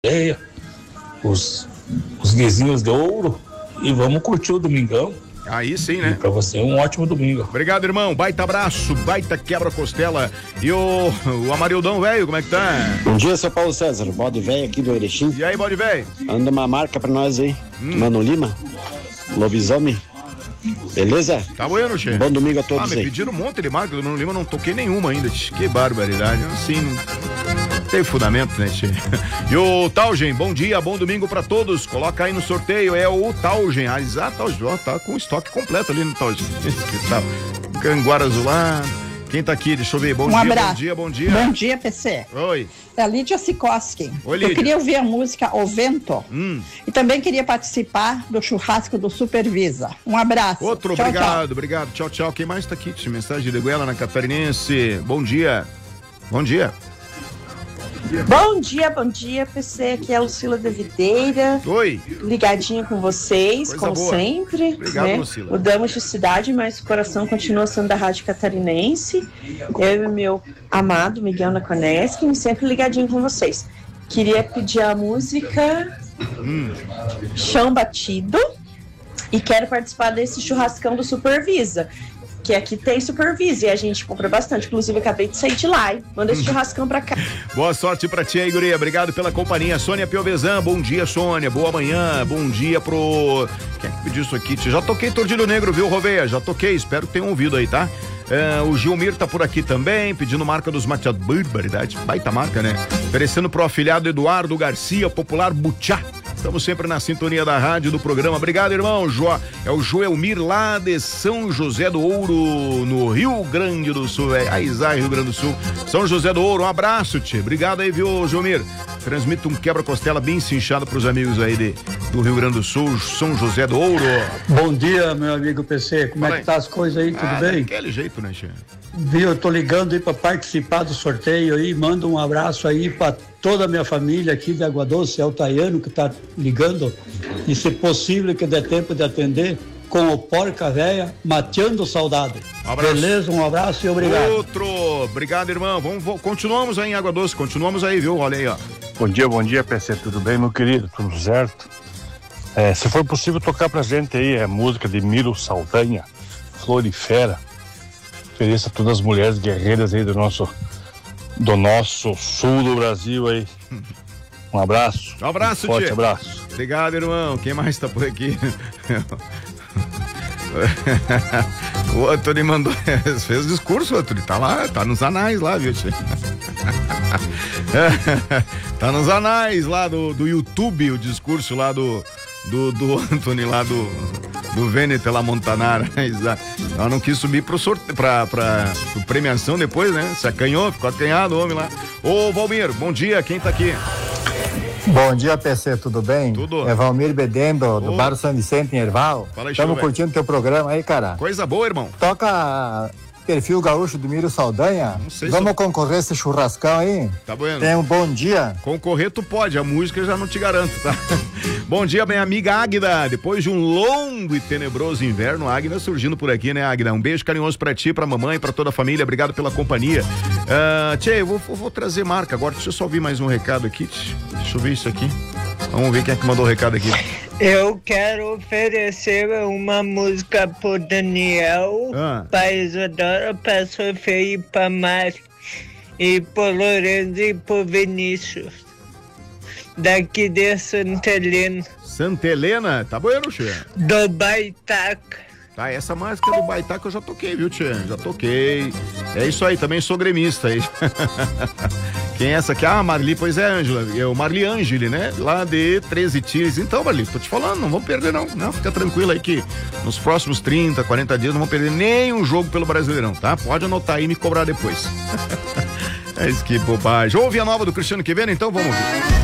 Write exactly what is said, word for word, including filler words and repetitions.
Sorteio, os, os vizinhos de ouro, e vamos curtir o domingão. Aí sim, né? E pra você, um ótimo domingo. Obrigado, irmão. Baita abraço, baita quebra-costela. E o, o Amarildão, velho, como é que tá? Bom dia, seu Paulo César, bode velho aqui do Erechim. E aí, bode velho? Anda uma marca pra nós aí. Hum. Mano Lima, lobisomem. Beleza? Tá bueno, chefe. Bom domingo a todos ah, me aí. Me pediram um monte de marca do Mano Lima, não toquei nenhuma ainda. Que barbaridade. Assim, não tem fundamento, né, chefe? E o Talgen, bom dia, bom domingo pra todos. Coloca aí no sorteio, é o Talgen. Ah, exato, tá com estoque completo ali no Talgen. Que tal? Canguara azulado. Quem tá aqui? Deixa eu ver. Bom um dia, abraço. bom dia, bom dia. Bom dia, P C. Oi. É a Lídia Sikoski. Oi, Lídia. Eu queria ouvir a música O Vento. Hum. E também queria participar do churrasco do Supervisa. Um abraço. Outro, tchau, obrigado, tchau. obrigado. Tchau, tchau. Quem mais tá aqui? Tinha mensagem de Goiânia, na Catarinense. Bom dia. Bom dia. Bom dia, bom dia, P C. Aqui é a Lucila da Videira. Oi. Ligadinha com vocês, Coisa como boa. sempre. Obrigado, né? Lucila. Mudamos de cidade, mas o coração continua sendo da Rádio Catarinense. Eu e meu amado Miguel Naconeski, sempre ligadinho com vocês. Queria pedir a música hum. Chão Batido e quero participar desse churrascão do Supervisa. Que aqui tem Supervisa e a gente compra bastante. Inclusive, eu acabei de sair de lá e manda esse churrascão pra cá. Boa sorte pra ti aí, guria. Obrigado pela companhia. Sônia Piovesan, bom dia, Sônia. Boa manhã. Bom dia pro... Quem é que pediu isso aqui? Já toquei Tordilho Negro, viu, Roveia? Já toquei. Espero que tenham ouvido aí, tá? É, o Gilmir tá por aqui também, pedindo marca dos mateados. Barbaridade. Baita marca, né? Oferecendo pro afilhado Eduardo Garcia, popular Butiá. Estamos sempre na sintonia da rádio, do programa. Obrigado, irmão. Jo... É o Joelmir lá de São José do Ouro, no Rio Grande do Sul. É Aizá, Rio Grande do Sul. São José do Ouro, um abraço, tio. Obrigado aí, viu, Joelmir? Transmita um quebra-costela bem cinchado pros amigos aí de, do Rio Grande do Sul, São José do Ouro. Bom dia, meu amigo P C. Como Fala é que tá as coisas aí? Tudo ah, bem? Daquele jeito, né, tia? Viu, eu tô ligando aí pra participar do sorteio aí. Manda um abraço aí pra toda a minha família aqui de Água Doce, é o Taiano que tá ligando. E se possível que dê tempo de atender com o Porca Véia, mateando o soldado. Um abraço. Beleza? Um abraço e obrigado. Outro. Obrigado, irmão. Vamos, vamos, continuamos aí em Água Doce, continuamos aí, viu? Olha aí, ó. Bom dia, bom dia, P C. Tudo bem, meu querido? Tudo certo? É, se for possível tocar pra gente aí a música de Miro Saldanha, Florifera. Ofereça a todas as mulheres guerreiras aí do nosso, do nosso sul do Brasil aí. Um abraço. Um abraço, um forte tia. abraço. Obrigado, irmão. Quem mais tá por aqui? O Antônio mandou, fez discurso, Antônio, tá lá, tá nos anais lá, viu, tia? Tá nos anais lá do, do YouTube, o discurso lá do, do, do Antônio lá do, do Vêneto lá Montanara. Ela não quis subir pro sorteio, pra, pra, pra premiação depois, né? Se acanhou, ficou acanhado o homem lá. Ô, Valmir, bom dia, quem tá aqui? Bom dia, P C, tudo bem? Tudo. É Valmir Bedendo, do Ô. Bar São Vicente, em Erval. Fala aí, Estamos show, curtindo teu programa aí, cara. Coisa boa, irmão. Toca perfil gaúcho do Miro Saldanha. Não sei Vamos se eu... concorrer esse churrascão aí? Tá bueno. Tenha um bom dia. Concorrer tu pode, a música eu já não te garanto, tá? Bom dia, minha amiga Águida. Depois de um longo e tenebroso inverno, a Águida surgindo por aqui, né, Águida? Um beijo carinhoso pra ti, pra mamãe, pra toda a família. Obrigado pela companhia. Uh, Tchê, eu vou, vou, vou trazer marca agora. Deixa eu só ouvir mais um recado aqui. Deixa eu ver isso aqui. Vamos ver quem é que mandou o recado aqui. Eu quero oferecer uma música pro Daniel, ah. pra Isadora, pra Sofia e pra Mari, e pro Lorenzo e pro Vinícius, daqui de Santa Helena. Santa Helena? Tá bueno, Tchê? Do Baitaca. Tá, essa música do Baitaca eu já toquei, viu, Tchê? Já toquei. É isso aí, também sou gremista aí. Quem é essa aqui? Ah, Marli, pois é, Ângela. É o Marli Angeli, né? Lá de treze Tiros. Então, Marli, tô te falando, não vamos perder não. Não, fica tranquilo aí que nos próximos trinta, quarenta dias não vamos perder nenhum jogo pelo Brasileirão, tá? Pode anotar aí e me cobrar depois. É isso, que bobagem. Ouve a nova do Cristiano Quevedo, então vamos ouvir.